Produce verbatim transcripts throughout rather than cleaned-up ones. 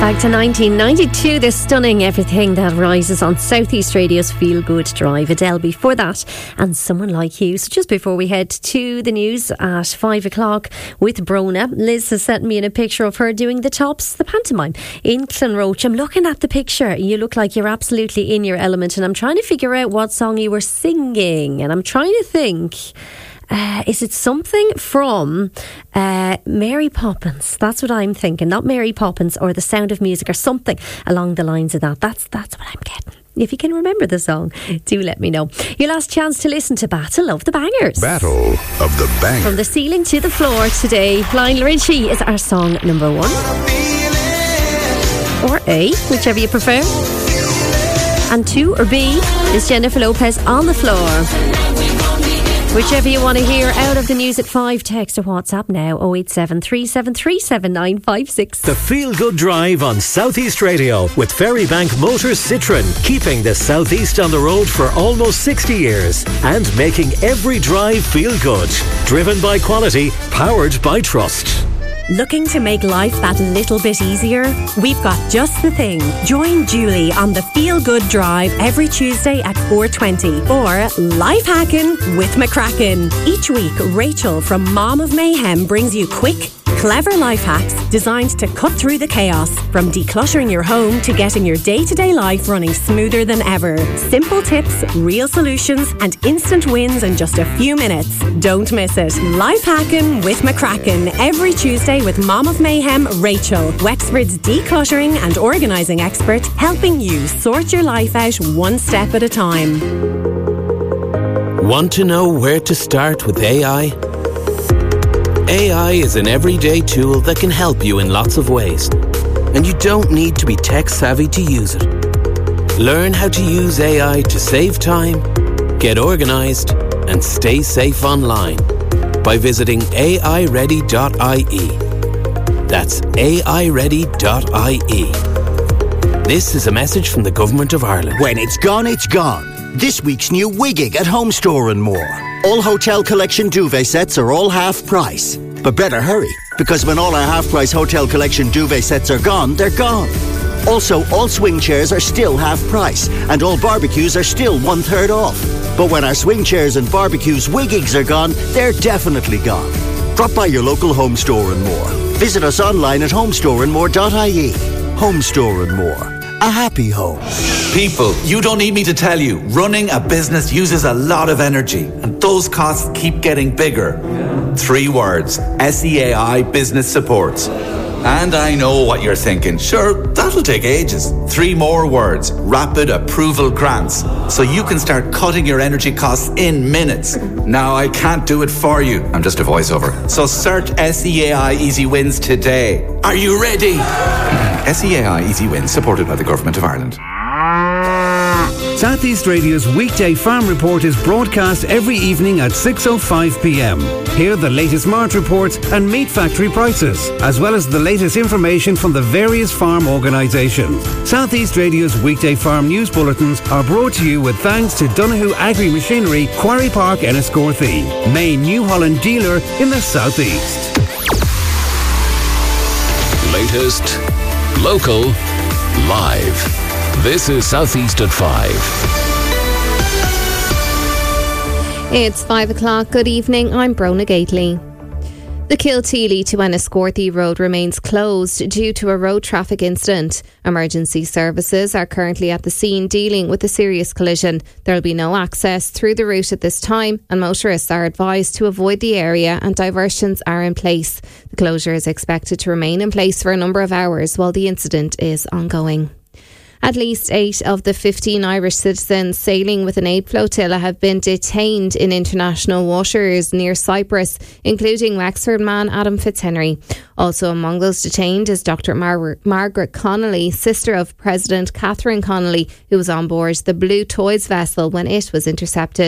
back to nineteen ninety-two, the stunning Everything That Rises on Southeast Radio's Feel Good Drive. Adele before that, and Someone Like You. So just before we head to the news at five o'clock with Brona, Liz has sent me in a picture of her doing the Tops, the pantomime in Clonroach. I'm looking at the picture. You look like you're absolutely in your element, and I'm trying to figure out what song you were singing, and I'm trying to think... Uh, is it something from uh, Mary Poppins? That's what I'm thinking. Not Mary Poppins or The Sound of Music or something along the lines of that. That's that's what I'm getting. If you can remember the song, do let me know. Your last chance to listen to Battle of the Bangers. Battle of the Bangers. From the ceiling to the floor today, Lionel Richie is our song number one. Or A, whichever you prefer. And two or B is Jennifer Lopez On the Floor. Whichever you want to hear out of the news at five, text or WhatsApp now oh eight seven, three seven three, seven nine five six. The Feel Good Drive on Southeast Radio with Ferrybank Motors Citroën, keeping the Southeast on the road for almost sixty years and making every drive feel good. Driven by quality, powered by trust. Looking to make life that little bit easier? We've got just the thing. Join Julie on the Feel Good Drive every Tuesday at four twenty or Life Hacking with McCracken. Each week, Rachel from Mom of Mayhem brings you quick, clever life hacks designed to cut through the chaos, from decluttering your home to getting your day-to-day life running smoother than ever. Simple tips, real solutions, and instant wins in just a few minutes. Don't miss it. Life Hacking with McCracken every Tuesday with Mom of Mayhem, Rachel, Wexford's decluttering and organising expert, helping you sort your life out one step at a time. Want to know where to start with A I? A I is an everyday tool that can help you in lots of ways, and you don't need to be tech savvy to use it. Learn how to use A I to save time, get organised, and stay safe online by visiting A I ready dot I E. That's A I ready dot I E. This is a message from the Government of Ireland. When it's gone, it's gone. This week's new Wigging at Home Store and More. All Hotel Collection duvet sets are all half price. But better hurry, because when all our half-price Hotel Collection duvet sets are gone, they're gone. Also, all swing chairs are still half price, and all barbecues are still one-third off. But when our swing chairs and barbecues Wiggings are gone, they're definitely gone. Drop by your local Home Store and More. Visit us online at home store and more dot I E. Home Store and More. A happy home. People, you don't need me to tell you, running a business uses a lot of energy, and those costs keep getting bigger. Three words: S E A I Business Support. And I know what you're thinking. Sure, that'll take ages. Three more words: Rapid Approval Grants. So you can start cutting your energy costs in minutes. Now, I can't do it for you. I'm just a voiceover. So search S E A I Easy Wins today. Are you ready? S E A I Easy Wins, supported by the Government of Ireland. Southeast Radio's weekday farm report is broadcast every evening at six oh five p.m. Hear the latest March reports and meat factory prices, as well as the latest information from the various farm organisations. Southeast Radio's weekday farm news bulletins are brought to you with thanks to Donoghue Agri Machinery, Quarry Park, Enniscorthy, main New Holland dealer in the Southeast. Latest, local, live. This is Southeast at five. It's five o'clock. Good evening. I'm Brona Gately. The Kilteely to Enniscorthy road remains closed due to a road traffic incident. Emergency services are currently at the scene dealing with a serious collision. There will be no access through the route at this time, and motorists are advised to avoid the area and diversions are in place. The closure is expected to remain in place for a number of hours while the incident is ongoing. At least eight of the fifteen Irish citizens sailing with an aid flotilla have been detained in international waters near Cyprus, including Wexford man Adam Fitzhenry. Also among those detained is Doctor Mar- Margaret Connolly, sister of President Catherine Connolly, who was on board the Blue Toys vessel when it was intercepted.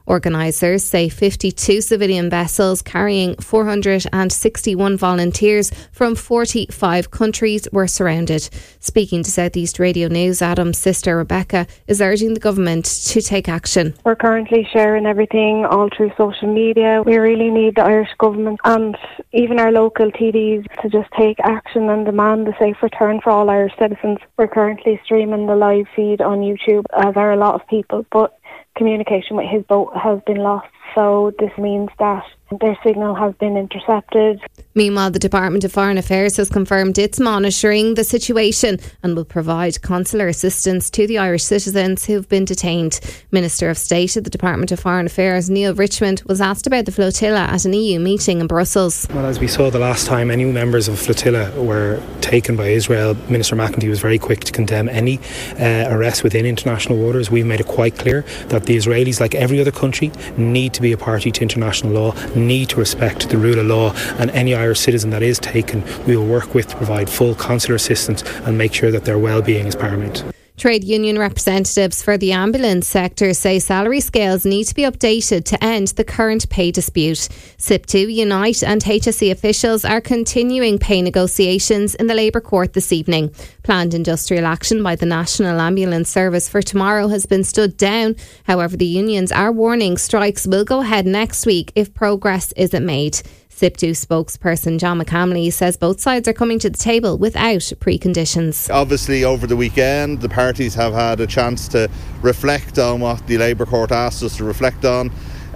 Organisers say fifty-two civilian vessels carrying four hundred sixty-one volunteers from forty-five countries were surrounded. Speaking to South East Radio News, Adam's sister Rebecca is urging the government to take action. We're currently sharing everything all through social media. We really need the Irish government and even our local T Ds to just take action and demand a safe return for all Irish citizens. We're currently streaming the live feed on YouTube, as are a lot of people, but communication with his boat has been lost. So this means that their signal has been intercepted. Meanwhile, the Department of Foreign Affairs has confirmed it's monitoring the situation and will provide consular assistance to the Irish citizens who have been detained. Minister of State at the Department of Foreign Affairs, Neil Richmond, was asked about the flotilla at an E U meeting in Brussels. Well, as we saw the last time any members of flotilla were taken by Israel, Minister McEntee was very quick to condemn any uh, arrest within international waters. We've made it quite clear that the Israelis, like every other country, need to be a party to international law, need to respect the rule of law, and any Irish citizen that is taken, we will work with to provide full consular assistance and make sure that their well-being is paramount. Trade union representatives for the ambulance sector say salary scales need to be updated to end the current pay dispute. S I P two, Unite and H S E officials are continuing pay negotiations in the Labour Court this evening. Planned industrial action by the National Ambulance Service for tomorrow has been stood down. However, the unions are warning strikes will go ahead next week if progress isn't made. S I P two spokesperson John McCamley says both sides are coming to the table without preconditions. Obviously, over the weekend, the parties have had a chance to reflect on what the Labour Court asked us to reflect on,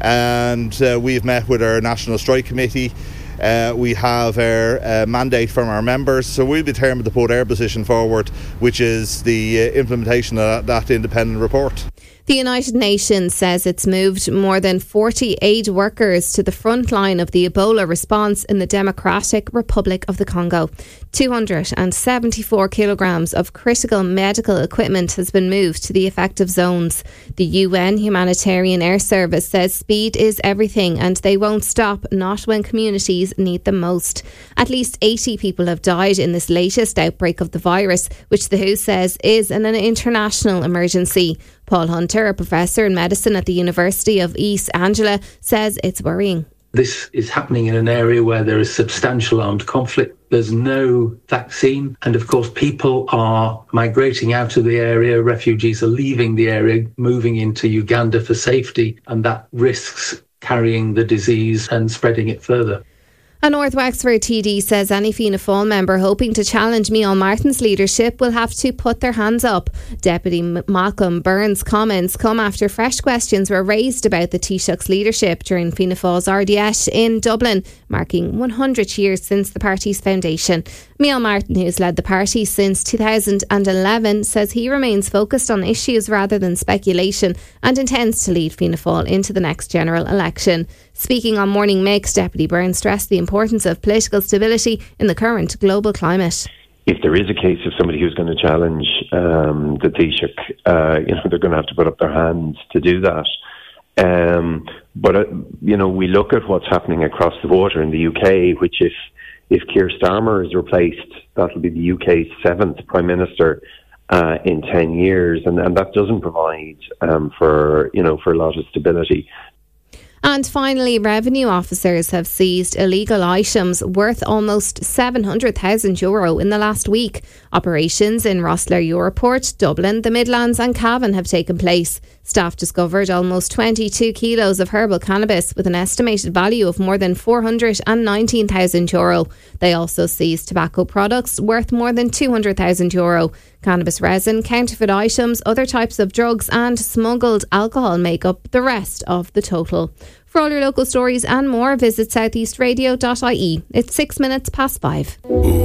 and uh, we've met with our National Strike Committee. Uh, we have our uh, mandate from our members, so we'll be determined to put our position forward, which is the uh, implementation of that, that independent report. The United Nations says it's moved more than forty aid workers to the front line of the Ebola response in the Democratic Republic of the Congo. two hundred seventy-four kilograms of critical medical equipment has been moved to the affected zones. The U N Humanitarian Air Service says speed is everything and they won't stop, not when communities need them most. At least eighty people have died in this latest outbreak of the virus, which the W H O says is an international emergency. Paul Hunter, a professor in medicine at the University of East Anglia, says it's worrying. This is happening in an area where there is substantial armed conflict. There's no vaccine. And of course, people are migrating out of the area. Refugees are leaving the area, moving into Uganda for safety. And that risks carrying the disease and spreading it further. A North Wexford T D says any Fianna Fáil member hoping to challenge Micheál Martin's leadership will have to put their hands up. Deputy M- Malcolm Byrne's comments come after fresh questions were raised about the Taoiseach's leadership during Fianna Fáil's R D S in Dublin, marking one hundred years since the party's foundation. Micheál Martin, who's led the party since two thousand eleven, says he remains focused on issues rather than speculation and intends to lead Fianna Fáil into the next general election. Speaking on Morning Mix, Deputy Byrne stressed the importance of political stability in the current global climate. If there is a case of somebody who's going to challenge um, the Taoiseach, uh, you know, they're going to have to put up their hands to do that. Um, but, uh, you know, we look at what's happening across the water in the U K, which if, if Keir Starmer is replaced, that'll be the U K's seventh Prime Minister uh, in ten years. And, and that doesn't provide um, for, you know, for a lot of stability. And finally, revenue officers have seized illegal items worth almost seven hundred thousand euro in the last week. Operations in Rosslare Europort, Dublin, the Midlands and Cavan have taken place. Staff discovered almost twenty-two kilos of herbal cannabis with an estimated value of more than four hundred nineteen thousand euro. They also seized tobacco products worth more than two hundred thousand euro. Cannabis resin, counterfeit items, other types of drugs and smuggled alcohol make up the rest of the total. For all your local stories and more, visit southeast radio dot I E. It's six minutes past five.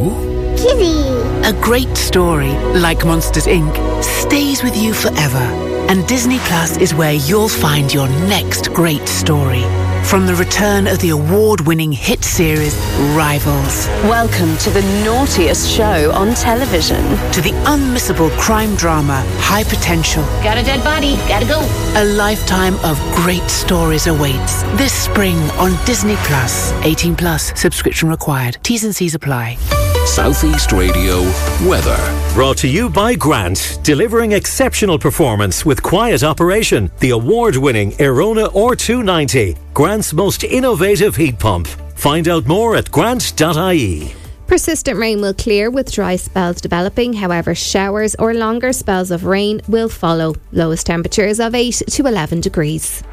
Kitty! A great story, like Monsters Incorporated, stays with you forever. And Disney Plus is where you'll find your next great story. From the return of the award-winning hit series Rivals. Welcome to the naughtiest show on television. To the unmissable crime drama High Potential. Got a dead body, gotta go. A lifetime of great stories awaits this spring on Disney Plus. eighteen plus, subscription required. T's and C's apply. Southeast Radio weather. Brought to you by Grant, delivering exceptional performance with quiet operation. The award-winning Erona R two ninety, Grant's most innovative heat pump. Find out more at grant dot I E. Persistent rain will clear with dry spells developing. However, showers or longer spells of rain will follow. Lowest temperatures of eight to eleven degrees.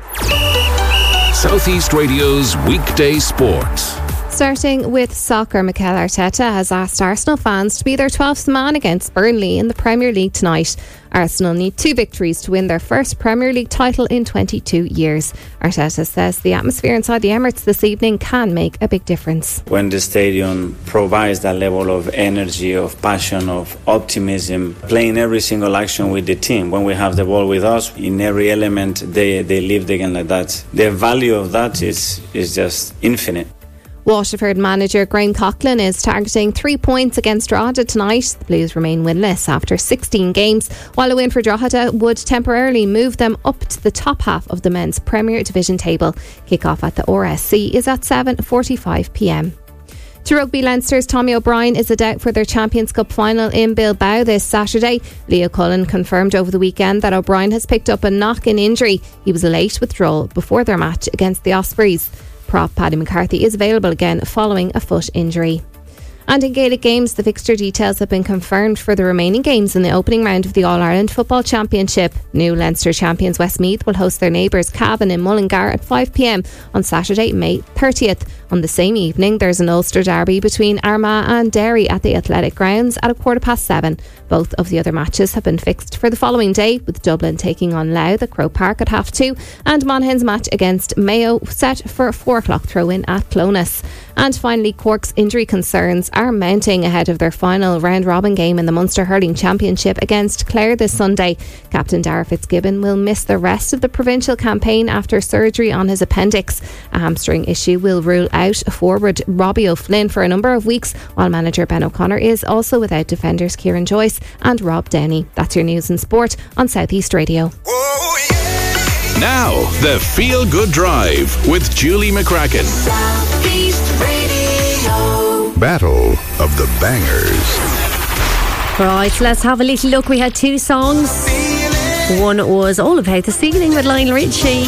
Southeast Radio's weekday sports. Starting with soccer, Mikel Arteta has asked Arsenal fans to be their twelfth man against Burnley in the Premier League tonight. Arsenal need two victories to win their first Premier League title in twenty-two years. Arteta says the atmosphere inside the Emirates this evening can make a big difference. When the stadium provides that level of energy, of passion, of optimism, playing every single action with the team, when we have the ball with us, in every element they, they live the game like that. The value of that is, is just infinite. Waterford manager Graham Coughlin is targeting three points against Drogheda tonight. The Blues remain winless after sixteen games, while a win for Drogheda would temporarily move them up to the top half of the men's Premier Division table. Kick-off at the R S C is at seven forty-five p m. To rugby, Leinster's Tommy O'Brien is a doubt for their Champions Cup final in Bilbao this Saturday. Leo Cullen confirmed over the weekend that O'Brien has picked up a knock-in injury. He was a late withdrawal before their match against the Ospreys. Prop Paddy McCarthy is available again following a foot injury. And in Gaelic games, the fixture details have been confirmed for the remaining games in the opening round of the All-Ireland Football Championship. New Leinster champions Westmeath will host their neighbours Cavan in Mullingar at five p m on Saturday, May thirtieth. On the same evening, there's an Ulster derby between Armagh and Derry at the Athletic Grounds at a quarter past seven. Both of the other matches have been fixed for the following day, with Dublin taking on Louth at Croke Park at half two and Monaghan's match against Mayo set for a four o'clock throw-in at Clones. And finally, Cork's injury concerns are mounting ahead of their final round-robin game in the Munster Hurling Championship against Clare this Sunday. Captain Dara Fitzgibbon will miss the rest of the provincial campaign after surgery on his appendix. A hamstring issue will rule out forward Robbie O'Flynn for a number of weeks, while manager Ben O'Connor is also without defenders Kieran Joyce and Rob Downey. That's your news and sport on Southeast Radio. Now, the Feel Good Drive with Julie McCracken. Southeast Radio. Battle of the Bangers. Right, let's have a little look. We had two songs. One was All About the Ceiling with Lionel Richie,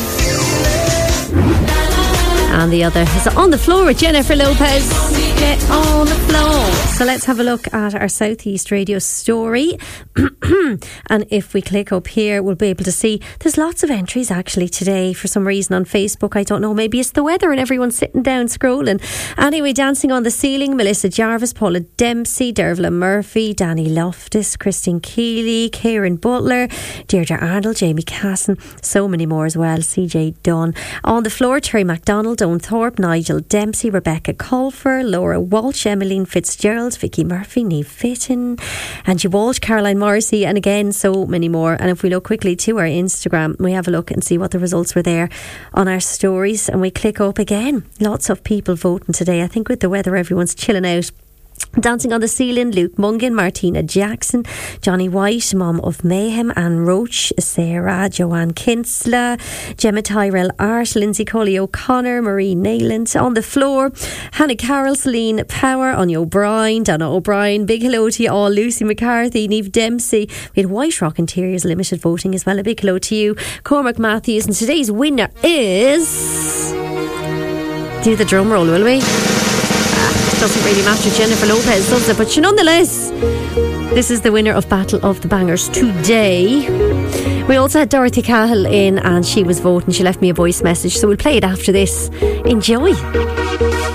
and the other is On the Floor with Jennifer Lopez. Get on the floor. So let's have a look at our Southeast Radio story. And if we click up here, we'll be able to see there's lots of entries actually today for some reason on Facebook. I don't know, maybe it's the weather and everyone's sitting down scrolling. Anyway, Dancing on the Ceiling, Melissa Jarvis, Paula Dempsey, Dervla Murphy, Danny Loftus, Christine Keeley, Kieran Butler, Deirdre Arnold, Jamie Casson, so many more as well. C J Dunn. On the Floor, Terry MacDonald, Owen Thorpe, Nigel Dempsey, Rebecca Colfer, Laura Walsh, Emmeline Fitzgerald, Vicky Murphy, Niamh Fitton, Angie Walsh, Caroline Morrissey, and again so many more. And if we look quickly to our Instagram, we have a look and see what the results were there on our stories, and we click up again, lots of people voting today. I think with the weather everyone's chilling out. Dancing on the Ceiling, Luke Mungan, Martina Jackson, Johnny White, Mom of Mayhem, Anne Roach, Sarah, Joanne Kinsella, Gemma Tyrell Art, Lindsay Coley O'Connor, Marie Nayland. On the Floor, Hannah Carroll, Celine Power, Anya O'Brien, Donna O'Brien. Big hello to you all. Lucy McCarthy, Niamh Dempsey. We had White Rock Interiors Limited voting as well. A big hello to you, Cormac Matthews. And today's winner is... do the drum roll, will we? Doesn't really matter, Jennifer Lopez, does it? But nonetheless, this is the winner of Battle of the Bangers today. We also had Dorothy Cahill in, and she was voting. She left me a voice message, so we'll play it after this. Enjoy.